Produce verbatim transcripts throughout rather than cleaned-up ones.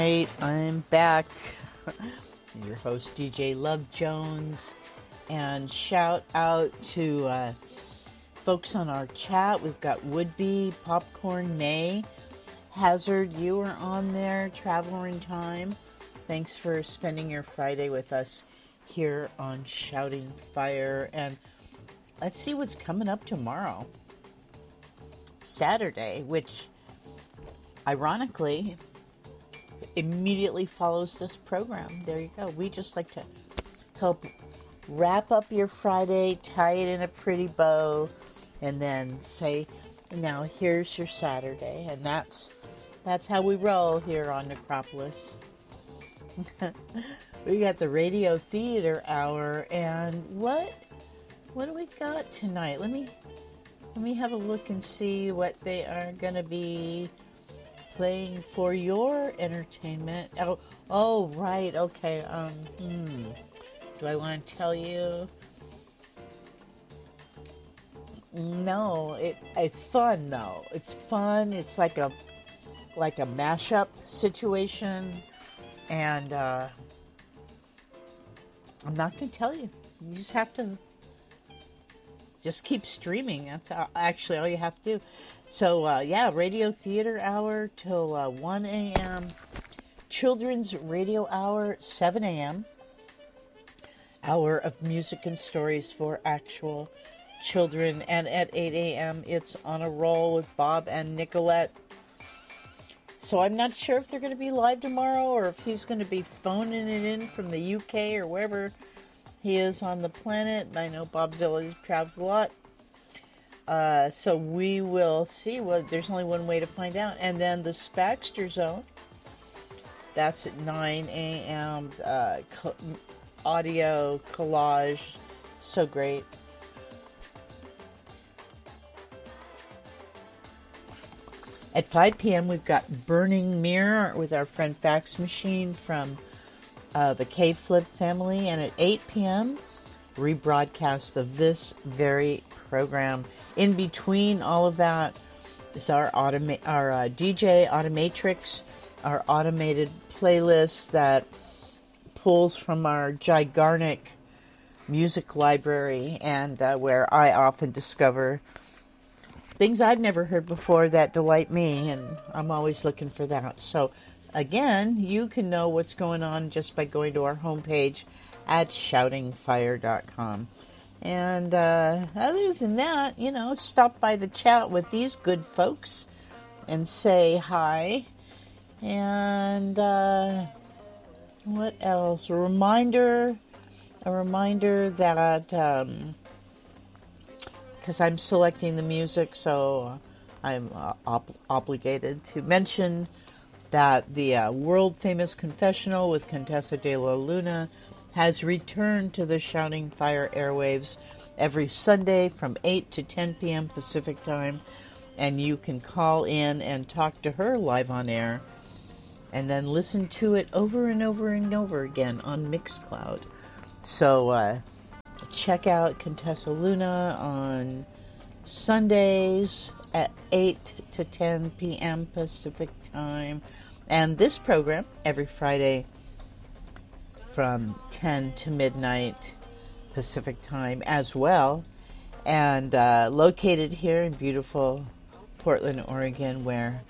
Right, I'm back. Your host, D J Love Jones. And shout out to uh, folks on our chat. We've got Woodby, Popcorn May, Hazard, you are on there, Traveler in Time. Thanks for spending your Friday with us here on Shouting Fire. And let's see what's coming up tomorrow. Saturday, which ironically immediately follows this program. There you go. We just like to help wrap up your Friday, tie it in a pretty bow, and then say, now here's your Saturday. And that's that's how we roll here on Necropolis. We got the Radio Theater Hour, and what what do we got tonight? Let me let me have a look and see what they are going to be playing for your entertainment. Oh, oh, right, okay. Um, hmm. Do I want to tell you? No, it it's fun though. It's fun. It's like a like a mashup situation, and uh, I'm not going to tell you. You just have to just keep streaming. That's how, actually all you have to do. So, uh, yeah, Radio Theater Hour till uh, one a.m. Children's Radio Hour, seven a.m. Hour of music and stories for actual children. And at eight a.m., it's On a Roll with Bob and Nicolette. So I'm not sure if they're going to be live tomorrow or if he's going to be phoning it in from the U K or wherever he is on the planet. I know Bobzilla travels a lot. Uh, so we will see. Well, there's only one way to find out. And then the Spaxter Zone, that's at nine a.m. Uh, co- audio collage, so great. At five p.m. we've got Burning Mirror with our friend Fax Machine from uh, the K-Flip family. And at eight p.m. rebroadcast of this very program. In between all of that is our automa- our uh, D J Automatrix, our automated playlist that pulls from our gigantic music library, and uh, where I often discover things I've never heard before that delight me, and I'm always looking for that. So again, you can know what's going on just by going to our homepage at shouting fire dot com. And uh, other than that, you know, stop by the chat with these good folks and say hi. And uh, what else? A reminder, a reminder that, um, because I'm selecting the music, so I'm uh, ob- obligated to mention that the uh, world-famous Confessional with Contessa de la Luna has returned to the Shouting Fire airwaves every Sunday from eight to ten p.m. Pacific time, and you can call in and talk to her live on air, and then listen to it over and over and over again on Mixcloud. So uh, check out Contessa Luna on Sundays at eight to ten p.m. Pacific time, and this program every Friday from ten to midnight Pacific time as well, and uh, located here in beautiful Portland, Oregon, where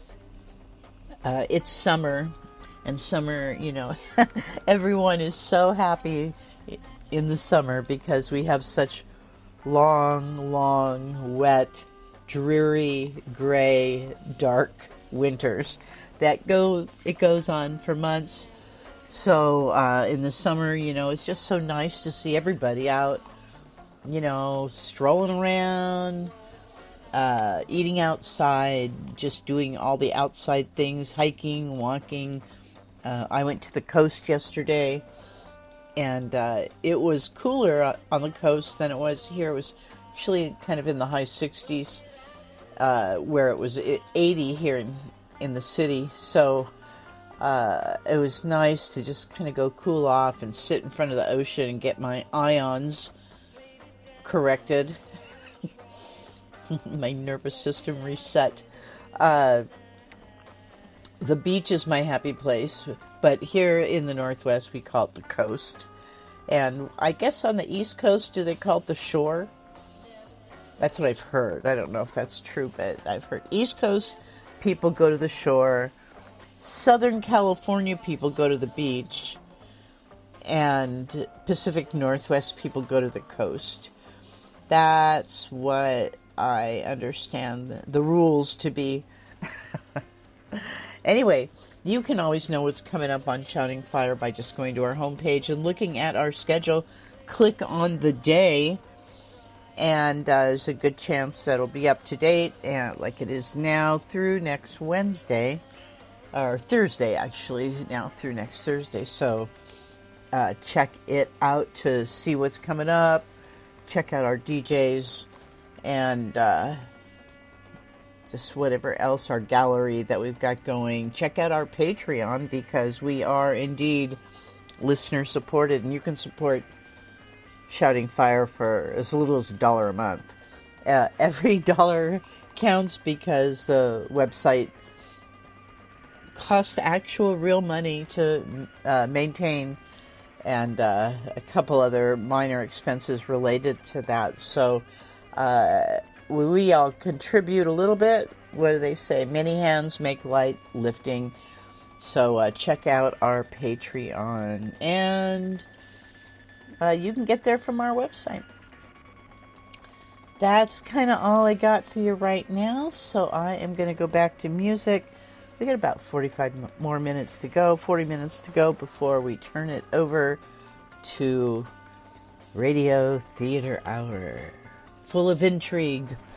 uh, it's summer, and summer, you know, everyone is so happy in the summer because we have such long, long, wet, dreary, gray, dark winters that go, it goes on for months. So uh, in the summer, you know, it's just so nice to see everybody out, you know, strolling around, uh, eating outside, just doing all the outside things, hiking, walking. Uh, I went to the coast yesterday, and uh, it was cooler on the coast than it was here. It was actually kind of in the high sixties, uh, where it was eighty here in, in the city. So Uh, it was nice to just kind of go cool off and sit in front of the ocean and get my ions corrected. My nervous system reset. Uh, the beach is my happy place, but here in the Northwest we call it the coast. And I guess on the East Coast, do they call it the shore? That's what I've heard. I don't know if that's true, but I've heard East Coast people go to the shore. Southern California people go to the beach. And Pacific Northwest people go to the coast. That's what I understand the, the rules to be. Anyway, you can always know what's coming up on Shouting Fire by just going to our homepage and looking at our schedule. Click on the day, and uh, there's a good chance that it'll be up to date, and like it is now through next Wednesday, or Thursday actually, now through next Thursday. So uh, check it out to see what's coming up. Check out our D Js, and uh, just whatever else, our gallery that we've got going. Check out our Patreon, because we are indeed listener supported, and you can support Shouting Fire for as little as a dollar a month. Uh, every dollar counts, because the website costs actual real money to uh, maintain, and uh, a couple other minor expenses related to that. So uh, we all contribute a little bit. What do they say? Many hands make light lifting. So uh, check out our Patreon, and uh, you can get there from our website. That's kind of all I got for you right now. So I am going to go back to music. We got about forty-five more minutes to go, forty minutes to go before we turn it over to Radio Theater Hour, full of intrigue.